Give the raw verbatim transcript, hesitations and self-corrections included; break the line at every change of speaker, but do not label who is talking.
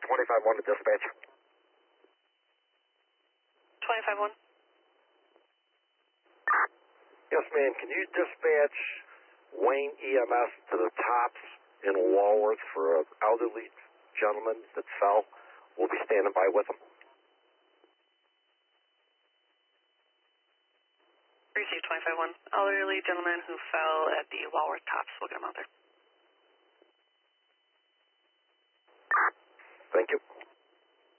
twenty-five one to dispatch.
twenty-five one.
Yes, ma'am. Can you dispatch Wayne E M S to the Tops in Walworth for an elderly gentleman that fell? We'll be standing by with him.
Received twenty-five one. Elderly gentleman who fell at the Walworth Tops. We'll get him out there.
Thank you.